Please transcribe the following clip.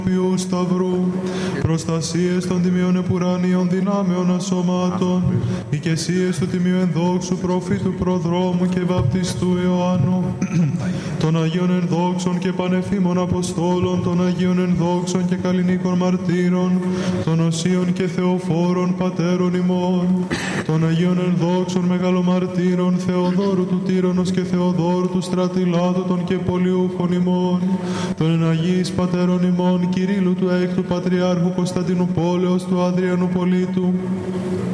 Ποιού Σταυρού, προστασίες των τιμίων επουρανίων δυνάμεων ασωμάτων, οικεσίες του τιμίου ενδόξου προφήτου προδρόμου και βαπτιστού Ιωάννου, των Αγίων ενδόξων και πανεφήμων Αποστόλων, των Αγίων ενδόξων και καλλινίκων μαρτύρων, των Οσίων και Θεοφόρων πατέρων ημών, των Αγίων ενδόξων μεγαλομαρτύρων Θεοδόρου του Τύρονος και Θεοδόρου του Στρατιλάτωτων και Πολιούχων ημών, των εναγίης πατέρων ημών Κυρίλλου του Έκτου Πατριάρχου Κωνσταντινούπολεως του Αδριανού Πολίτου,